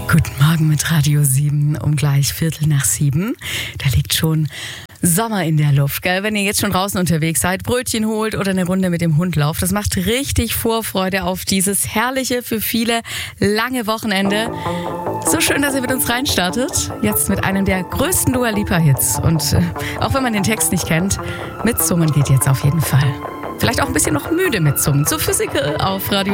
Guten Morgen mit Radio 7 um gleich 6:15. Da liegt schon Sommer in der Luft, gell? Wenn ihr jetzt schon draußen unterwegs seid, Brötchen holt oder eine Runde mit dem Hund lauft, das macht richtig Vorfreude auf dieses herrliche, für viele lange Wochenende. So schön, dass ihr mit uns reinstartet. Jetzt mit einem der größten Dua Lipa-Hits. Und auch wenn man den Text nicht kennt, mitsummen geht jetzt auf jeden Fall. Vielleicht auch ein bisschen noch müde mitsummen. Zu Physical auf Radio